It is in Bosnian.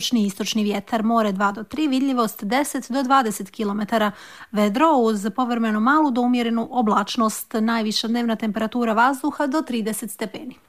središnji istočni vjetar, more 2 do 3, vidljivost 10 do 20 km, vedro uz povremeno malu do umjerenu oblačnost, najviša dnevna temperatura vazduha do 30 stepeni.